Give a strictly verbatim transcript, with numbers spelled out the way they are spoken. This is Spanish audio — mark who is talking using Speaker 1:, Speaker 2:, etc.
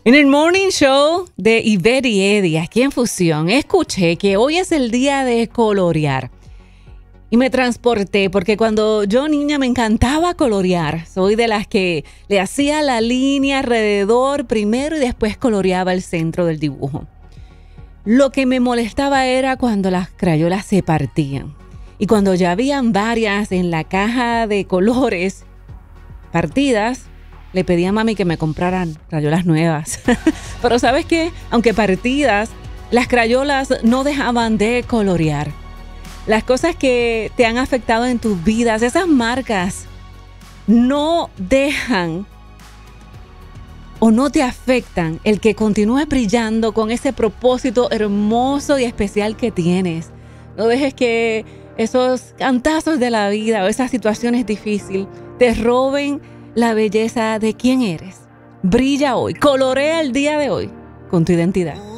Speaker 1: En el Morning Show de Ivette y Eddie, aquí en Fusión, escuché que hoy es el día de colorear. Y me transporté porque cuando yo niña me encantaba colorear. Soy de las que le hacía la línea alrededor primero y después coloreaba el centro del dibujo. Lo que me molestaba era cuando las crayolas se partían. Y cuando ya habían varias en la caja de colores partidas, le pedí a mami que me compraran crayolas nuevas. Pero ¿sabes qué? Aunque partidas, las crayolas no dejaban de colorear. Las cosas que te han afectado en tus vidas, esas marcas, no dejan o no te afectan el que continúes brillando con ese propósito hermoso y especial que tienes. No dejes que esos cantazos de la vida o esas situaciones difíciles te roben la belleza de quién eres. Brilla hoy, colorea el día de hoy con tu identidad.